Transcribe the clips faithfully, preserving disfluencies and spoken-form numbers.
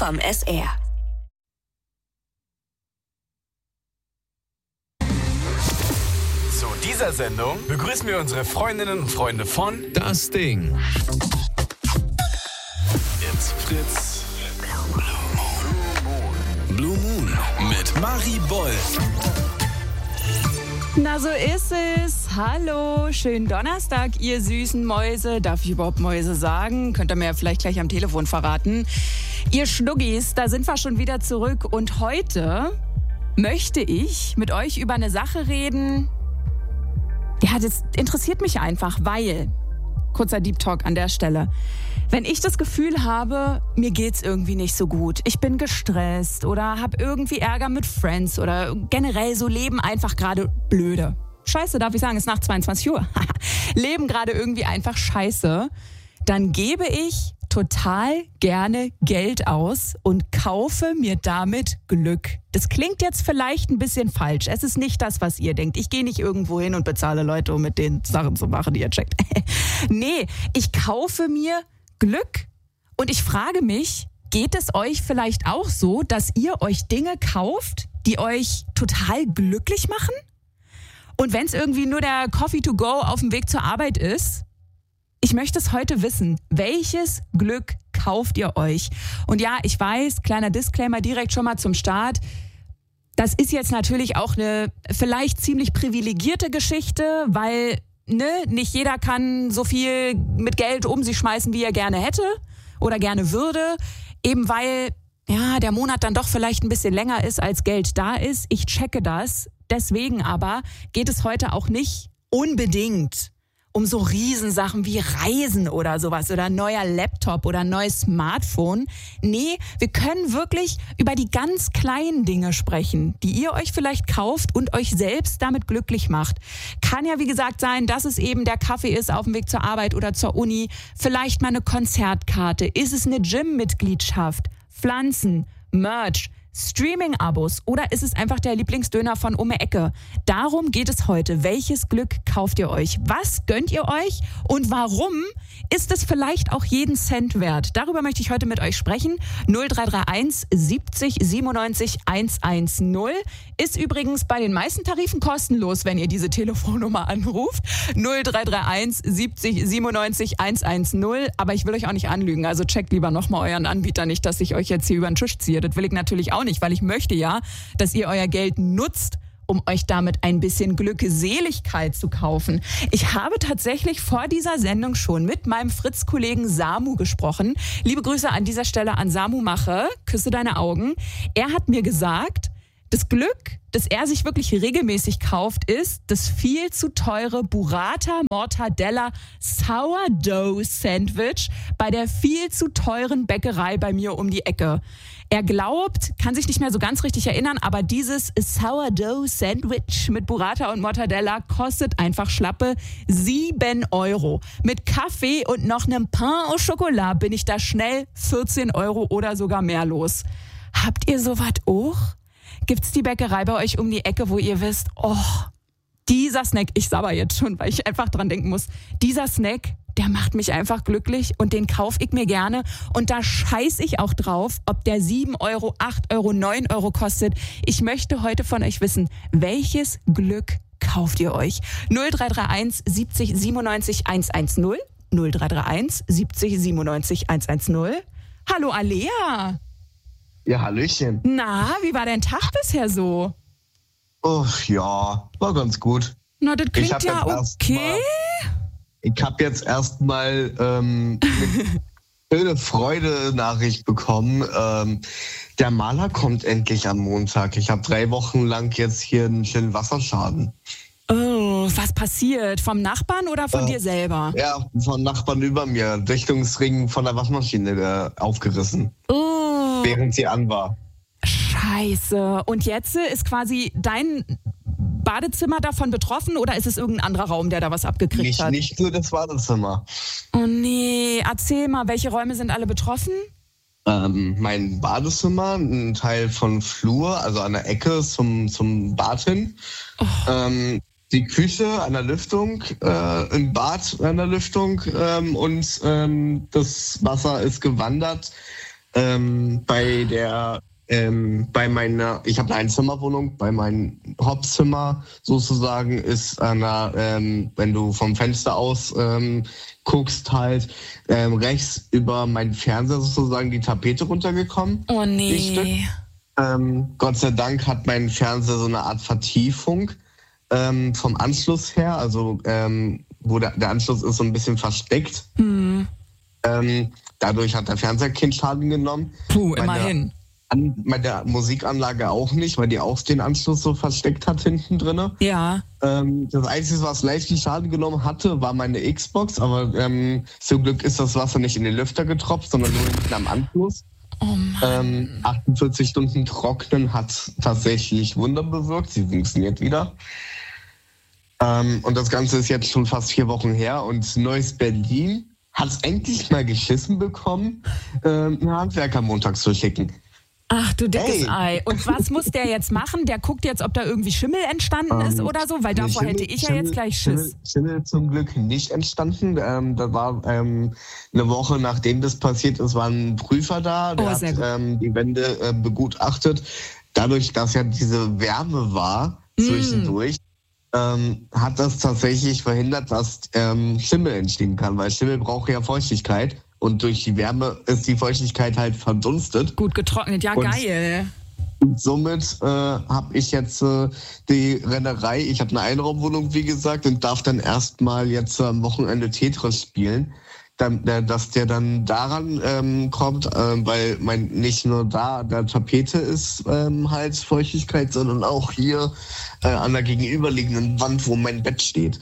vom S R. Zu dieser Sendung begrüßen wir unsere Freundinnen und Freunde von Das Ding. It's Fritz Blue Moon mit Marie Boll. Na, so ist es. Hallo, schönen Donnerstag, ihr süßen Mäuse. Darf ich überhaupt Mäuse sagen? Könnt ihr mir ja vielleicht gleich am Telefon verraten. Ihr Schnuggis, da sind wir schon wieder zurück. Und heute möchte ich mit euch über eine Sache reden. Ja, das interessiert mich einfach, weil... Kurzer Deep Talk an der Stelle. Wenn ich das Gefühl habe, mir geht's irgendwie nicht so gut, ich bin gestresst oder habe irgendwie Ärger mit Friends oder generell so Leben einfach gerade blöde. Scheiße, darf ich sagen, ist nach zweiundzwanzig Uhr. Leben gerade irgendwie einfach scheiße. Dann gebe ich total gerne Geld aus und kaufe mir damit Glück. Das klingt jetzt vielleicht ein bisschen falsch. Es ist nicht das, was ihr denkt. Ich gehe nicht irgendwo hin und bezahle Leute, um mit den Sachen zu machen, die ihr checkt. Nee, ich kaufe mir Glück. Und ich frage mich, geht es euch vielleicht auch so, dass ihr euch Dinge kauft, die euch total glücklich machen? Und wenn es irgendwie nur der Coffee to go auf dem Weg zur Arbeit ist, ich möchte es heute wissen. Welches Glück kauft ihr euch? Und ja, ich weiß, kleiner Disclaimer direkt schon mal zum Start. Das ist jetzt natürlich auch eine vielleicht ziemlich privilegierte Geschichte, weil ne, nicht jeder kann so viel mit Geld um sich schmeißen, wie er gerne hätte oder gerne würde. Eben weil ja, der Monat dann doch vielleicht ein bisschen länger ist, als Geld da ist. Ich checke das. Deswegen aber geht es heute auch nicht unbedingt um so Riesensachen wie Reisen oder sowas oder ein neuer Laptop oder ein neues Smartphone. Nee, wir können wirklich über die ganz kleinen Dinge sprechen, die ihr euch vielleicht kauft und euch selbst damit glücklich macht. Kann ja wie gesagt sein, dass es eben der Kaffee ist auf dem Weg zur Arbeit oder zur Uni, vielleicht mal eine Konzertkarte, ist es eine Gym-Mitgliedschaft, Pflanzen, Merch, Streaming-Abos oder ist es einfach der Lieblingsdöner von um die Ecke? Darum geht es heute. Welches Glück kauft ihr euch? Was gönnt ihr euch? Und warum ist es vielleicht auch jeden Cent wert? Darüber möchte ich heute mit euch sprechen. null drei drei eins siebzig siebenundneunzig hundertzehn ist übrigens bei den meisten Tarifen kostenlos, wenn ihr diese Telefonnummer anruft. null drei drei eins siebzig siebenundneunzig hundertzehn. Aber ich will euch auch nicht anlügen. Also checkt lieber nochmal euren Anbieter nicht, dass ich euch jetzt hier über den Tisch ziehe. Das will ich natürlich auch nicht, weil ich möchte ja, dass ihr euer Geld nutzt, um euch damit ein bisschen Glückseligkeit zu kaufen. Ich habe tatsächlich vor dieser Sendung schon mit meinem Fritz-Kollegen Samu gesprochen. Liebe Grüße an dieser Stelle an Samu Mache. Küsse deine Augen. Er hat mir gesagt, das Glück, das er sich wirklich regelmäßig kauft, ist das viel zu teure Burrata Mortadella Sourdough Sandwich bei der viel zu teuren Bäckerei bei mir um die Ecke. Er glaubt, kann sich nicht mehr so ganz richtig erinnern, aber dieses Sourdough Sandwich mit Burrata und Mortadella kostet einfach schlappe sieben Euro. Mit Kaffee und noch einem Pain au Chocolat bin ich da schnell vierzehn Euro oder sogar mehr los. Habt ihr sowas auch? Gibt's die Bäckerei bei euch um die Ecke, wo ihr wisst, oh, dieser Snack, ich sabber jetzt schon, weil ich einfach dran denken muss, dieser Snack, der macht mich einfach glücklich und den kaufe ich mir gerne und da scheiß ich auch drauf, ob der sieben Euro, acht Euro, neun Euro kostet. Ich möchte heute von euch wissen, welches Glück kauft ihr euch? null drei drei eins siebzig siebenundneunzig hundertzehn, null drei drei eins siebzig siebenundneunzig hundertzehn. Hallo Alea. Ja, Hallöchen. Na, wie war dein Tag bisher so? Oh, ja, war ganz gut. Na, das klingt ja okay. Mal, ich habe jetzt erstmal ähm, eine schöne Freude-Nachricht bekommen. Ähm, der Maler kommt endlich am Montag. Ich habe drei Wochen lang jetzt hier einen schönen Wasserschaden. Oh, was passiert? Vom Nachbarn oder von äh, dir selber? Ja, vom Nachbarn über mir. Dichtungsring von der Waschmaschine äh, aufgerissen. Oh. Während sie an war. Scheiße. Und jetzt ist quasi dein Badezimmer davon betroffen oder ist es irgendein anderer Raum, der da was abgekriegt nicht, hat? Nicht nur das Badezimmer. Oh nee, erzähl mal, welche Räume sind alle betroffen? Ähm, mein Badezimmer, ein Teil von Flur, also an der Ecke zum, zum Bad hin. Oh. Ähm, die Küche an der Lüftung, äh, im Bad an der Lüftung ähm, und ähm, das Wasser ist gewandert ähm, bei der ähm, bei meiner, ich habe eine Einzimmerwohnung, bei meinem Hauptzimmer sozusagen ist einer, ähm, wenn du vom Fenster aus ähm, guckst, halt ähm, rechts über meinen Fernseher sozusagen die Tapete runtergekommen. Oh nee. Ähm, Gott sei Dank hat mein Fernseher so eine Art Vertiefung ähm, vom Anschluss her, also ähm, wo der, der Anschluss ist so ein bisschen versteckt. Hm. Ähm, dadurch hat der Fernseher keinen Schaden genommen. Puh, meine, immerhin. An, meine Musikanlage auch nicht, weil die auch den Anschluss so versteckt hat hinten drin. Ja. Ähm, das Einzige, was leichten Schaden genommen hatte, war meine Xbox, aber ähm, zum Glück ist das Wasser nicht in den Lüfter getropft, sondern nur hinten am Anschluss. Oh Mann. Ähm, achtundvierzig Stunden trocknen hat tatsächlich Wunder bewirkt. Sie funktioniert wieder. Ähm, und das Ganze ist jetzt schon fast vier Wochen her. Und Neues Berlin hat es endlich mal geschissen bekommen, ähm, einen Handwerker montags zu schicken. Ach du dickes Hey. Ei. Und was muss der jetzt machen? Der guckt jetzt, ob da irgendwie Schimmel entstanden ist Ähm, oder so? Weil davor Schimmel- hätte ich ja Schimmel- jetzt gleich Schimmel, Schiss. Schimmel zum Glück nicht entstanden. Ähm, da war ähm, eine Woche nachdem das passiert ist, war ein Prüfer da, der Oh, hat sehr gut. ähm, die Wände äh, begutachtet. Dadurch, dass ja diese Wärme war zwischendurch, ähm, hat das tatsächlich verhindert, dass ähm, Schimmel entstehen kann, weil Schimmel braucht ja Feuchtigkeit und durch die Wärme ist die Feuchtigkeit halt verdunstet. Gut getrocknet, ja Und- geil. Und somit äh, habe ich jetzt äh, die Rennerei, ich habe eine Einraumwohnung, wie gesagt, und darf dann erstmal jetzt am Wochenende Tetris spielen. Dann, äh, dass der dann daran ähm, kommt, äh, weil mein nicht nur da der Tapete ist ähm, halt Feuchtigkeit, sondern auch hier äh, an der gegenüberliegenden Wand, wo mein Bett steht.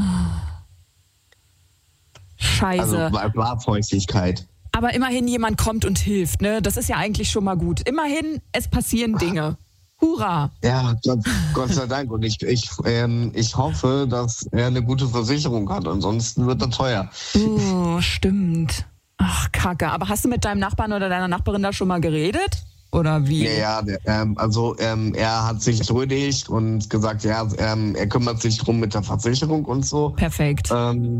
Scheiße. Also war, war Feuchtigkeit. Aber immerhin jemand kommt und hilft, ne? Das ist ja eigentlich schon mal gut. Immerhin, es passieren Dinge. Hurra. Ja, Gott, Gott sei Dank. Und ich, ich, ähm, ich hoffe, dass er eine gute Versicherung hat. Ansonsten wird er teuer. Oh, stimmt. Ach, Kacke. Aber hast du mit deinem Nachbarn oder deiner Nachbarin da schon mal geredet? Oder wie? Ja, ja, der, ähm, also ähm, er hat sich entschuldigt und gesagt, ja, ähm, er kümmert sich drum mit der Versicherung und so. Perfekt. Ähm,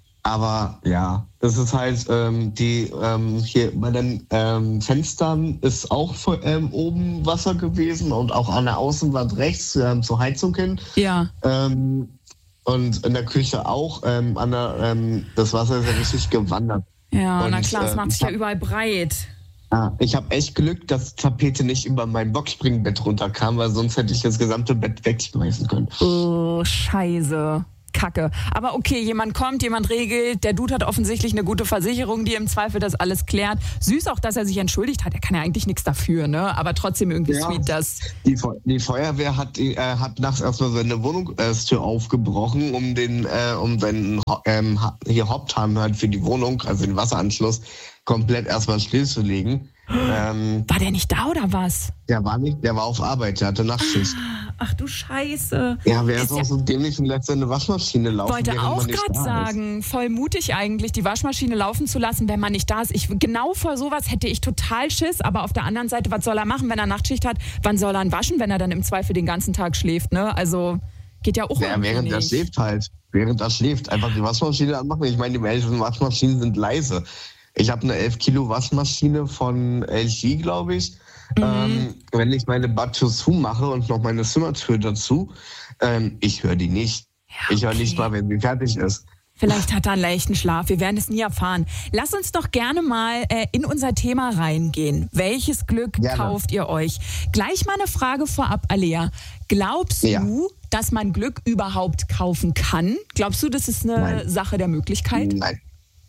aber ja, das ist halt ähm, die ähm, hier bei den ähm, Fenstern ist auch ähm, oben Wasser gewesen und auch an der Außenwand rechts ähm, zur Heizung hin. Ja. Ähm, und in der Küche auch. Ähm, an der, ähm, das Wasser ist ja richtig gewandert. Ja, Und, na klar, es äh, macht sich ich ja hab- überall breit. Ah, ich habe echt Glück, dass die Tapete nicht über mein Boxspringbett runterkam, weil sonst hätte ich das gesamte Bett wegschmeißen können. Oh, Scheiße. Kacke. Aber okay, jemand kommt, jemand regelt. Der Dude hat offensichtlich eine gute Versicherung, die im Zweifel das alles klärt. Süß auch, dass er sich entschuldigt hat. Er kann ja eigentlich nichts dafür, ne? Aber trotzdem irgendwie Ja. sweet, dass... Die, Fe- die Feuerwehr hat, äh, hat nachts erstmal seine Wohnungstür aufgebrochen, um den, äh, um seinen Ho- ähm, Ha- hier Haupthahn halt für die Wohnung, also den Wasseranschluss, komplett erstmal stillzulegen. Ähm, War der nicht da oder was? der war nicht, der war auf Arbeit, der hatte Nachtschicht. Ach du Scheiße. Ja, wer ist Ist auch ja- so dämlich und lässt seine Waschmaschine laufen? Wollte während auch man nicht gerade da ist? sagen, voll mutig eigentlich, die Waschmaschine laufen zu lassen, wenn man nicht da ist. Ich, genau vor sowas hätte ich total Schiss, aber auf der anderen Seite, was soll er machen, wenn er Nachtschicht hat? Wann soll er ihn waschen, wenn er dann im Zweifel den ganzen Tag schläft, ne? Also geht ja auch Ja, irgendwie während er nicht. schläft halt. Während er schläft. Einfach die Waschmaschine anmachen. Ich meine, die meisten Waschmaschinen sind leise. Ich habe eine elf Kilo Waschmaschine von L G, glaube ich. Mhm. Ähm, wenn ich meine Badtür zumache und noch meine Zimmertür dazu, ähm, ich höre die nicht. Ja, Ich höre okay. nicht mal, wenn sie fertig ist. Vielleicht hat er einen leichten Schlaf, wir werden es nie erfahren. Lass uns doch gerne mal äh, in unser Thema reingehen. Welches Glück Gerne. kauft ihr euch? Gleich mal eine Frage vorab, Alea. Glaubst Ja. du, dass man Glück überhaupt kaufen kann? Glaubst du, das ist eine Nein. Sache der Möglichkeit? Nein.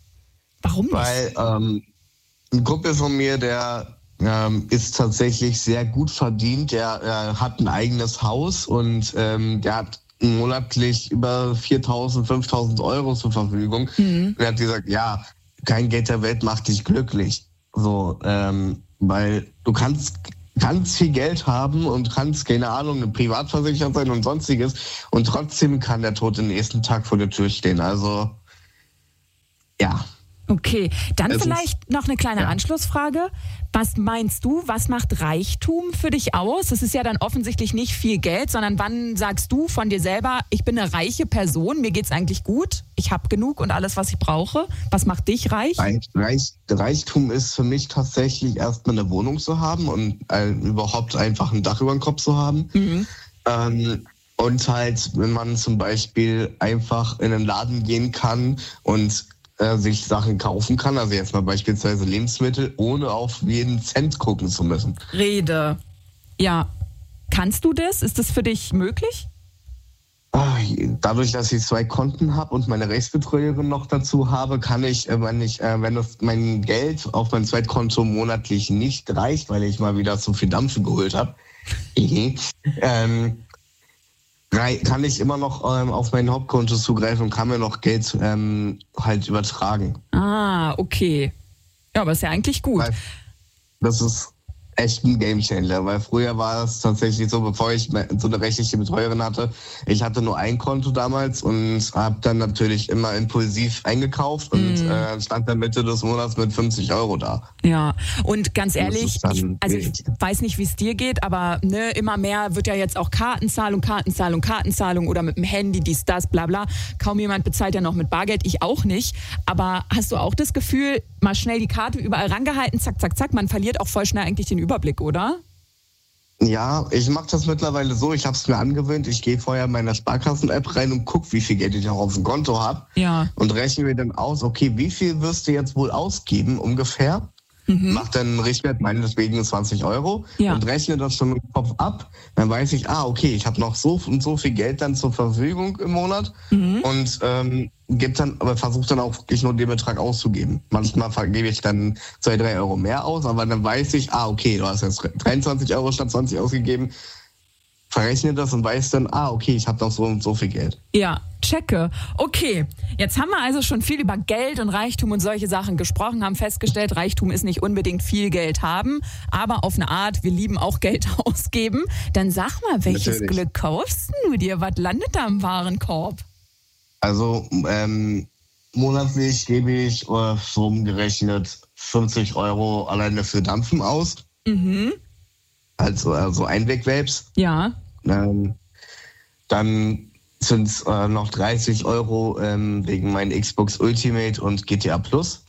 Warum nicht? Weil ähm, ein Kumpel von mir, der ähm, ist tatsächlich sehr gut verdient. Der äh, hat ein eigenes Haus und ähm, der hat monatlich über viertausend, fünftausend Euro zur Verfügung. Mhm. Und er hat gesagt, ja, kein Geld der Welt macht dich glücklich. So, ähm, weil du kannst ganz viel Geld haben und kannst, keine Ahnung, eine Privatversicherung sein und sonstiges und trotzdem kann der Tod den nächsten Tag vor der Tür stehen. Also, ja. Okay, dann Es vielleicht noch eine kleine ja. Anschlussfrage. Was meinst du, was macht Reichtum für dich aus? Es ist ja dann offensichtlich nicht viel Geld, sondern wann sagst du von dir selber, ich bin eine reiche Person, mir geht's eigentlich gut, ich habe genug und alles, was ich brauche. Was macht dich reich? Reich, Reich, Reichtum ist für mich tatsächlich erstmal eine Wohnung zu haben und äh, überhaupt einfach ein Dach über dem Kopf zu haben. Mhm. Ähm, und halt, wenn man zum Beispiel einfach in einen Laden gehen kann und äh, sich Sachen kaufen kann, also jetzt mal beispielsweise Lebensmittel, ohne auf jeden Cent gucken zu müssen. Rede. Ja. Kannst du das? Ist das für dich möglich? Ah, Dadurch, dass ich zwei Konten habe und meine Rechtsbetreuerin noch dazu habe, kann ich, äh, wenn ich, äh, wenn das mein Geld auf mein Zweitkonto monatlich nicht reicht, weil ich mal wieder zu viel Dampfen geholt habe, ähm, rei- kann ich immer noch ähm, auf mein Hauptkonto zugreifen und kann mir noch Geld ähm, halt übertragen. Ah, okay. Ja, aber ist ja eigentlich gut. Weil das ist echt ein Gamechanger, weil früher war es tatsächlich so, bevor ich so eine rechtliche Betreuerin hatte, ich hatte nur ein Konto damals und habe dann natürlich immer impulsiv eingekauft und mm. äh, stand dann Mitte des Monats mit fünfzig Euro da. Ja, und ganz ehrlich, dann ich, also ich weiß nicht, wie es dir geht, aber ne, immer mehr wird ja jetzt auch Kartenzahlung, Kartenzahlung, Kartenzahlung oder mit dem Handy, dies, das, bla bla. Kaum jemand bezahlt ja noch mit Bargeld, ich auch nicht. Aber hast du auch das Gefühl, mal schnell die Karte überall rangehalten, zack, zack, zack, man verliert auch voll schnell eigentlich den Überblick, oder? Ja, ich mache das mittlerweile so, ich habe es mir angewöhnt, ich gehe vorher in meine Sparkassen-App rein und gucke, wie viel Geld ich auch auf dem Konto habe. Ja. Und rechne mir dann aus, okay, wie viel wirst du jetzt wohl ausgeben ungefähr? Mhm. Mach dann einen Richtwert, meinetwegen zwanzig Euro ja. und rechne das schon im Kopf ab. Dann weiß ich, ah, okay, ich habe noch so und so viel Geld dann zur Verfügung im Monat mhm. und ähm, gibt dann, aber versuche dann auch wirklich nur den Betrag auszugeben. Manchmal gebe ich dann zwei, drei Euro mehr aus, aber dann weiß ich, ah, okay, du hast jetzt dreiundzwanzig Euro statt zwanzig ausgegeben. Verrechne das und weiß dann, ah, okay, ich habe noch so und so viel Geld. Ja, checke. Okay, jetzt haben wir also schon viel über Geld und Reichtum und solche Sachen gesprochen, haben festgestellt, Reichtum ist nicht unbedingt viel Geld haben, aber auf eine Art, wir lieben auch Geld ausgeben. Dann sag mal, welches Natürlich. Glück kaufst du dir? Was landet da im Warenkorb? Also ähm, monatlich gebe ich äh, so umgerechnet fünfzig Euro alleine für Dampfen aus. Mhm. Also, also Einweg-Vapes. Ja. Ähm, dann sind es äh, noch dreißig Euro ähm, wegen meinen Xbox Ultimate und G T A Plus.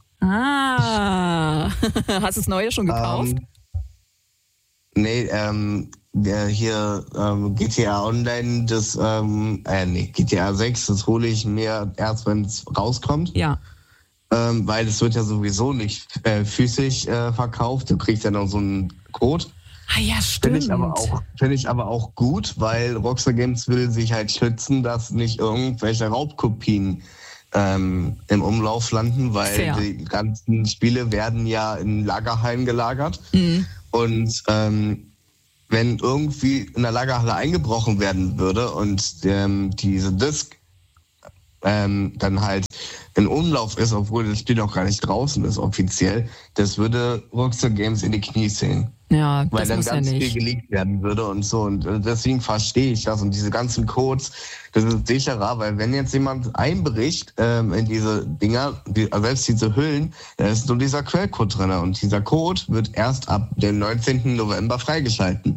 Ah, hast du das Neue schon gekauft? Ähm, nee, ähm, der hier ähm, G T A Online, das, ähm, äh, nee, G T A sechs, das hole ich mir erst, wenn es rauskommt. Ja. Ähm, weil es wird ja sowieso nicht äh, physisch äh, verkauft. Du kriegst ja noch so einen Code. Ah ja, stimmt. Finde ich aber auch, finde ich aber auch gut, weil Rockstar Games will sich halt schützen, dass nicht irgendwelche Raubkopien ähm, im Umlauf landen, weil Fair. Die ganzen Spiele werden ja in Lagerhallen gelagert. Mhm. Und ähm, wenn irgendwie in der Lagerhalle eingebrochen werden würde und ähm, diese Disc ähm, dann halt in Umlauf ist, obwohl das Spiel noch gar nicht draußen ist offiziell, das würde Rockstar Games in die Knie sehen. Ja, Weil das dann muss ganz ja viel nicht. geleakt werden würde und so. Und deswegen verstehe ich das. Und diese ganzen Codes, das ist sicherer, weil wenn jetzt jemand einbricht ähm, in diese Dinger, die, selbst diese Hüllen, da ist nur dieser Quellcode drin. Und dieser Code wird erst ab dem neunzehnten November freigeschalten.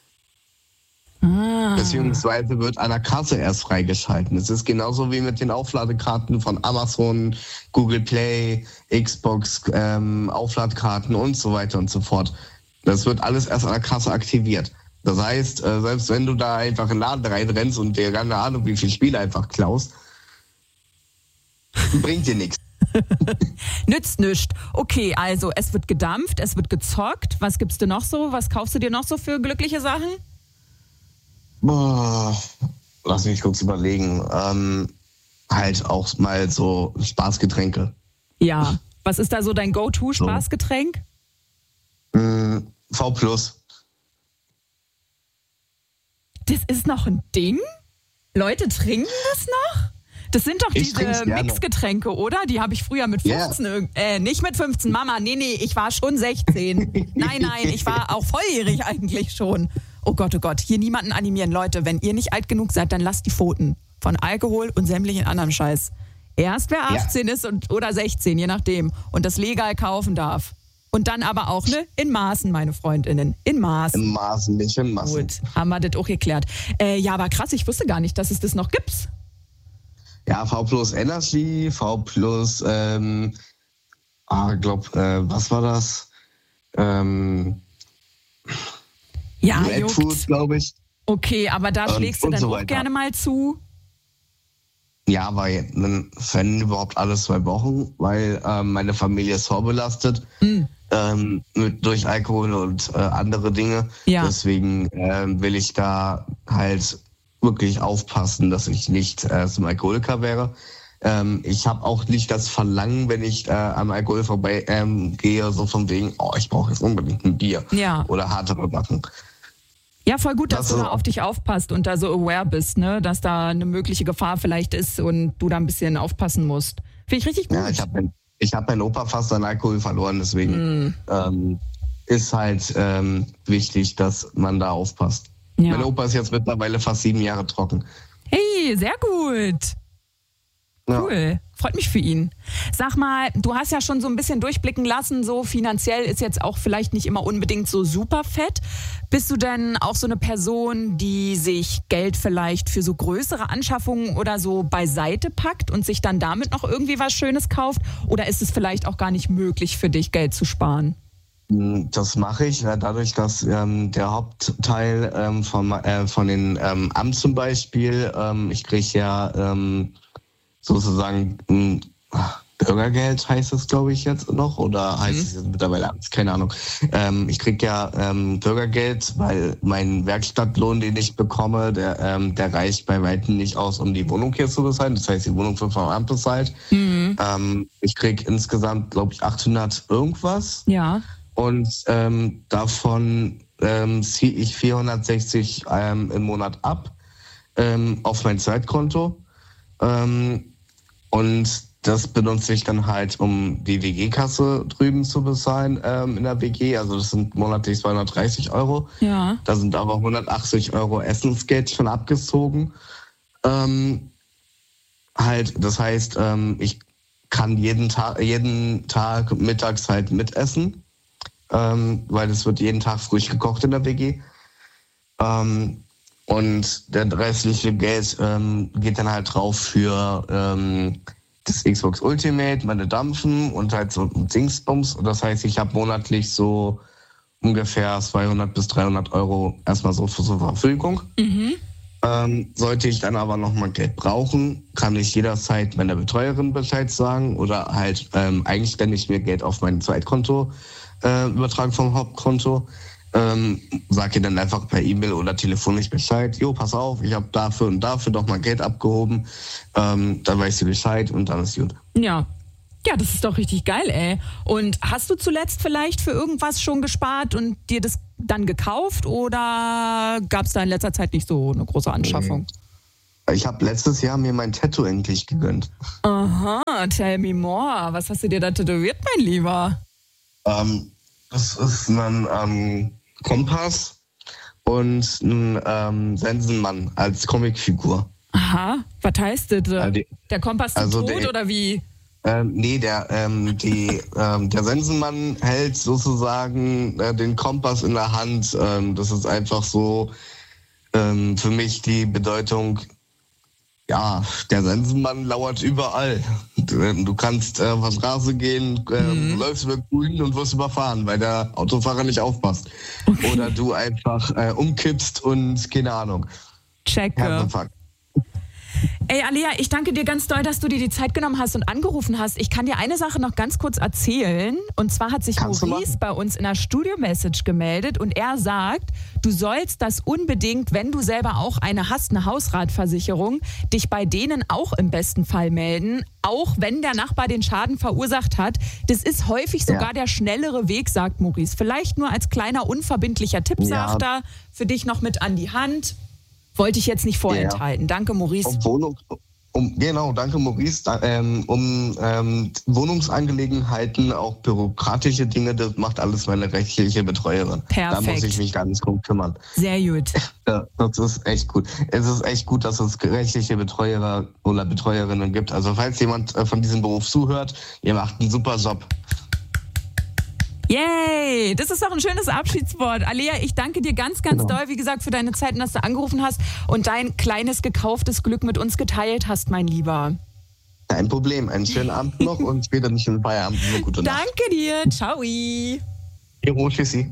Ah. Beziehungsweise wird an der Kasse erst freigeschalten. Es ist genauso wie mit den Aufladekarten von Amazon, Google Play, Xbox, ähm, Aufladkarten und so weiter und so fort. Das wird alles erst an der Kasse aktiviert. Das heißt, äh, selbst wenn du da einfach in den Laden reinrennst und dir keine Ahnung, wie viele Spiele einfach klaust, bringt dir nichts. Nützt nichts. Okay, also es wird gedampft, es wird gezockt. Was gibst du noch so? Was kaufst du dir noch so für glückliche Sachen? Boah, lass mich kurz überlegen. Ähm, halt auch mal so Spaßgetränke. Ja. Was ist da so dein Go-To-Spaßgetränk? Mm, V plus. Das ist noch ein Ding? Leute trinken das noch? Das sind doch Ich trink's diese gerne. Mixgetränke, oder? Die habe ich früher mit fünfzehn, yeah. äh, nicht mit fünfzehn, Mama, nee, nee, ich war schon sechzehn. Nein, nein, ich war auch volljährig eigentlich schon. Oh Gott, oh Gott, hier niemanden animieren. Leute, wenn ihr nicht alt genug seid, dann lasst die Pfoten von Alkohol und sämtlichen anderen Scheiß Erst wer achtzehn ja. ist und, oder sechzehn, je nachdem. Und das legal kaufen darf. Und dann aber auch, ne, in Maßen, meine Freundinnen. In Maßen. In Maßen, nicht in Maßen. Gut, haben wir das auch geklärt. Äh, ja, aber krass, ich wusste gar nicht, dass es das noch gibt. Ja, V plus Energy, V plus, ähm, ah, ich glaube, äh, was war das? Ähm, ja, Red Food, glaube ich. Okay, aber da schlägst und, du dann so auch gerne mal zu? Ja, weil dann wenn überhaupt alle zwei Wochen, weil ähm, meine Familie ist vorbelastet mm. ähm, mit, durch Alkohol und äh, andere Dinge. Ja. Deswegen ähm, will ich da halt wirklich aufpassen, dass ich nicht äh, zum Alkoholiker wäre. Ähm, ich habe auch nicht das Verlangen, wenn ich äh, am Alkohol vorbei ähm, gehe, so von wegen, oh, ich brauche jetzt unbedingt ein Bier ja. oder härtere Sachen. Ja, voll gut, dass das du da auf dich aufpasst und da so aware bist, ne, dass da eine mögliche Gefahr vielleicht ist und du da ein bisschen aufpassen musst. Finde ich richtig gut. Ja, ich habe mein, ich hab meinen Opa fast an Alkohol verloren, deswegen mm. ähm, ist halt ähm, wichtig, dass man da aufpasst. Ja. Mein Opa ist jetzt mittlerweile fast sieben Jahre trocken. Hey, sehr gut. Cool, ja. Freut mich für ihn. Sag mal, du hast ja schon so ein bisschen durchblicken lassen, so finanziell ist jetzt auch vielleicht nicht immer unbedingt so super fett. Bist du denn auch so eine Person, die sich Geld vielleicht für so größere Anschaffungen oder so beiseite packt und sich dann damit noch irgendwie was Schönes kauft? Oder ist es vielleicht auch gar nicht möglich für dich, Geld zu sparen? Das mache ich, dadurch, dass ähm, der Hauptteil ähm, von, äh, von den ähm, Amt zum Beispiel, ähm, ich kriege ja ähm, sozusagen ein Bürgergeld, heißt es, glaube ich, jetzt noch, oder heißt mhm. es jetzt mittlerweile Amt, keine Ahnung. Ähm, ich kriege ja ähm, Bürgergeld, weil mein Werkstattlohn, den ich bekomme, der, ähm, der reicht bei weitem nicht aus, um die Wohnung hier zu bezahlen. Das heißt, die Wohnung wird vom Amt bezahlt. Mhm. Ähm, ich kriege insgesamt, glaube ich, achthundert irgendwas. Ja. Und ähm, davon ähm, ziehe ich vierhundertsechzig ähm, im Monat ab ähm, auf mein Zweitkonto. Ähm, und das benutze ich dann halt, um die W G-Kasse drüben zu bezahlen ähm, in der W G. Also das sind monatlich zweihundertdreißig Euro. Ja. Da sind aber hundertachtzig Euro Essensgeld schon abgezogen. Ähm, halt, das heißt, ähm, ich kann jeden Tag, jeden Tag mittags halt mitessen. Ähm, weil es wird jeden Tag frisch gekocht in der W G. Ähm, und der restliche Geld ähm, geht dann halt drauf für ähm, das Xbox Ultimate, meine Dampfen und halt so Dingsbums. Das heißt, ich habe monatlich so ungefähr zweihundert bis dreihundert Euro erstmal so zur Verfügung. Mhm. Ähm, sollte ich dann aber nochmal Geld brauchen, kann ich jederzeit meiner Betreuerin Bescheid sagen oder halt ähm, eigenständig mir Geld auf mein Zweitkonto äh, übertragen vom Hauptkonto. Ähm, sag ihr dann einfach per E-Mail oder telefonisch Bescheid. Jo, pass auf, ich habe dafür und dafür doch mal Geld abgehoben. Ähm, dann weiß sie Bescheid und dann ist gut. Ja. Ja, das ist doch richtig geil, ey. Und hast du zuletzt vielleicht für irgendwas schon gespart und dir das dann gekauft oder gab es da in letzter Zeit nicht so eine große Anschaffung? Ich habe letztes Jahr mir mein Tattoo endlich gegönnt. Aha, tell me more. Was hast du dir da tätowiert, mein Lieber? Ähm, das ist ein ähm, Kompass und ein ähm, Sensenmann als Comicfigur. Aha, was heißt das? Ja, die, der Kompass zum also Tod der, oder wie? Ähm, nee, der, ähm, die, ähm, der Sensenmann hält sozusagen äh, den Kompass in der Hand. Ähm, das ist einfach so ähm, für mich die Bedeutung, ja, der Sensenmann lauert überall. Du, du kannst äh, auf der Straße gehen, äh, mhm. du läufst über Grün und wirst überfahren, weil der Autofahrer nicht aufpasst. Okay. Oder du einfach äh, umkippst und keine Ahnung. Checke. Ey, Alea, ich danke dir ganz doll, dass du dir die Zeit genommen hast und angerufen hast. Ich kann dir eine Sache noch ganz kurz erzählen. Und zwar hat sich Kannst Maurice bei uns in der Studio-Message gemeldet und er sagt, du sollst das unbedingt, wenn du selber auch eine hast, eine Hausratversicherung, dich bei denen auch im besten Fall melden, auch wenn der Nachbar den Schaden verursacht hat. Das ist häufig sogar ja. der schnellere Weg, sagt Maurice. Vielleicht nur als kleiner unverbindlicher Tipp, ja. sagt er, für dich noch mit an die Hand. Wollte ich jetzt nicht vorenthalten. Ja. Danke, Maurice. Wohnungs- Um, genau, danke Maurice. Da, ähm, um ähm, Wohnungsangelegenheiten, auch bürokratische Dinge, das macht alles meine rechtliche Betreuerin. Perfekt. Da muss ich mich ganz gut kümmern. Sehr gut. Ja, das ist echt gut. Es ist echt gut, dass es rechtliche Betreuer oder Betreuerinnen gibt. Also falls jemand von diesem Beruf zuhört, ihr macht einen super Job. Yay! Das ist doch ein schönes Abschiedswort. Alea, ich danke dir ganz, ganz Genau. doll, wie gesagt, für deine Zeit und dass du angerufen hast und dein kleines gekauftes Glück mit uns geteilt hast, mein Lieber. Kein Problem. Einen schönen Abend noch und später nicht in den Feierabend. Eine gute Nacht. Danke dir. Ciao. Jo, tschüssi.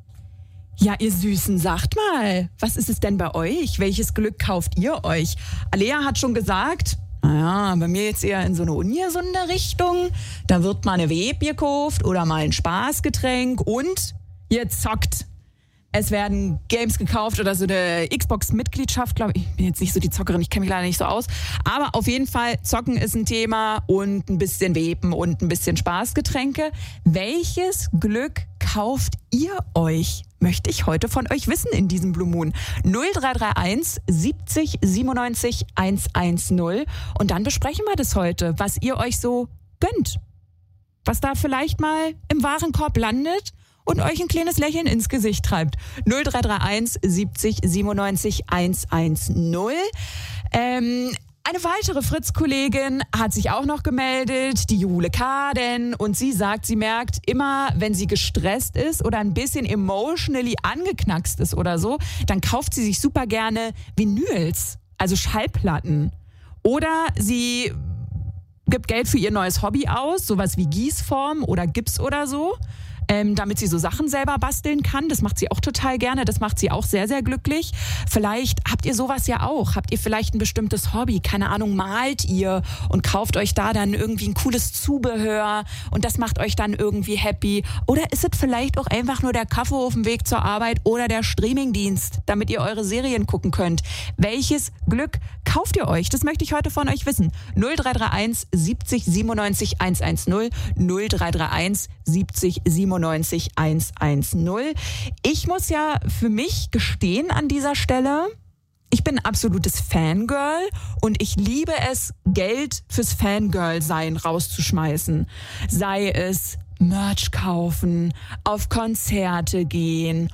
Ja, ihr Süßen, sagt mal, was ist es denn bei euch? Welches Glück kauft ihr euch? Alea hat schon gesagt, naja, bei mir jetzt eher in so eine ungesunde Richtung. Da wird mal eine Web gekauft oder mal ein Spaßgetränk und ihr zockt. Es werden Games gekauft oder so eine Xbox-Mitgliedschaft, glaube ich. Ich bin jetzt nicht so die Zockerin, ich kenne mich leider nicht so aus. Aber auf jeden Fall, Zocken ist ein Thema und ein bisschen Wepen und ein bisschen Spaßgetränke. Welches Glück kauft ihr euch? Möchte ich heute von euch wissen in diesem Blue Moon. null drei drei eins siebzig siebenundneunzig hundertzehn. Und dann besprechen wir das heute, was ihr euch so gönnt. Was da vielleicht mal im Warenkorb landet und euch ein kleines Lächeln ins Gesicht treibt. null drei drei eins siebzig siebenundneunzig hundertzehn. Ähm, eine weitere Fritz-Kollegin hat sich auch noch gemeldet, die Jule Kaden. Und sie sagt, sie merkt immer, wenn sie gestresst ist oder ein bisschen emotionally angeknackst ist oder so, dann kauft sie sich super gerne Vinyls, also Schallplatten. Oder sie gibt Geld für ihr neues Hobby aus, sowas wie Gießform oder Gips oder so. Ähm, damit sie so Sachen selber basteln kann. Das macht sie auch total gerne. Das macht sie auch sehr, sehr glücklich. Vielleicht habt ihr sowas ja auch. Habt ihr vielleicht ein bestimmtes Hobby? Keine Ahnung, malt ihr und kauft euch da dann irgendwie ein cooles Zubehör und das macht euch dann irgendwie happy. Oder ist es vielleicht auch einfach nur der Kaffee auf dem Weg zur Arbeit oder der Streamingdienst, damit ihr eure Serien gucken könnt? Welches Glück kauft ihr euch? Das möchte ich heute von euch wissen. null drei drei eins siebzig siebenundneunzig hundertzehn. null drei drei eins siebzig siebenundneunzig hundertzehn. Ich muss ja für mich gestehen an dieser Stelle, ich bin ein absolutes Fangirl und ich liebe es, Geld fürs Fangirl-Sein rauszuschmeißen. Sei es Merch kaufen, auf Konzerte gehen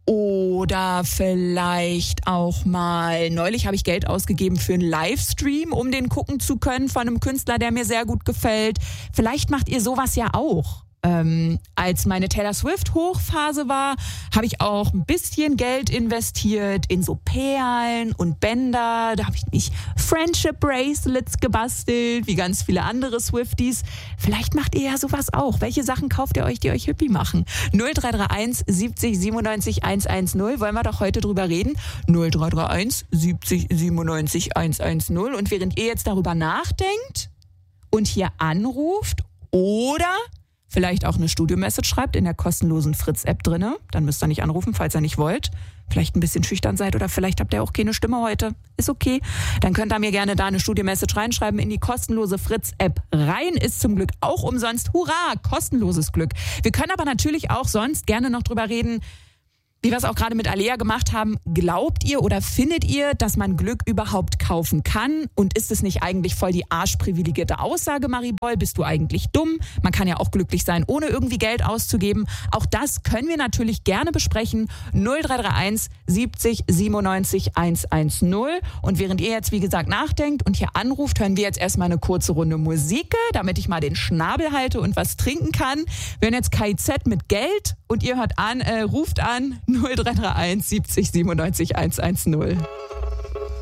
oder vielleicht auch mal, neulich habe ich Geld ausgegeben für einen Livestream, um den gucken zu können von einem Künstler, der mir sehr gut gefällt. Vielleicht macht ihr sowas ja auch. Ähm, als meine Taylor Swift Hochphase war, habe ich auch ein bisschen Geld investiert in so Perlen und Bänder. Da habe ich nicht Friendship Bracelets gebastelt, wie ganz viele andere Swifties. Vielleicht macht ihr ja sowas auch. Welche Sachen kauft ihr euch, die euch happy machen? null drei drei eins siebzig siebenundneunzig hundertzehn. Wollen wir doch heute drüber reden? null drei drei eins siebzig siebenundneunzig hundertzehn. Und während ihr jetzt darüber nachdenkt und hier anruft oder vielleicht auch eine Studio-Message schreibt in der kostenlosen Fritz-App drinne. Dann müsst ihr nicht anrufen, falls ihr nicht wollt. Vielleicht ein bisschen schüchtern seid oder vielleicht habt ihr auch keine Stimme heute. Ist okay. Dann könnt ihr mir gerne da eine Studio-Message reinschreiben in die kostenlose Fritz-App rein. Ist zum Glück auch umsonst. Hurra, kostenloses Glück. Wir können aber natürlich auch sonst gerne noch drüber reden, wie wir es auch gerade mit Alea gemacht haben. Glaubt ihr oder findet ihr, dass man Glück überhaupt kaufen kann? Und ist es nicht eigentlich voll die arschprivilegierte Aussage, Maribol? Bist du eigentlich dumm? Man kann ja auch glücklich sein, ohne irgendwie Geld auszugeben. Auch das können wir natürlich gerne besprechen. null drei drei eins siebzig siebenundneunzig hundertzehn. Und während ihr jetzt, wie gesagt, nachdenkt und hier anruft, hören wir jetzt erstmal eine kurze Runde Musik, damit ich mal den Schnabel halte und was trinken kann. Wir hören jetzt K I Z mit Geld und ihr hört an, äh, ruft an null drei drei eins siebzig siebenundneunzig hundertzehn.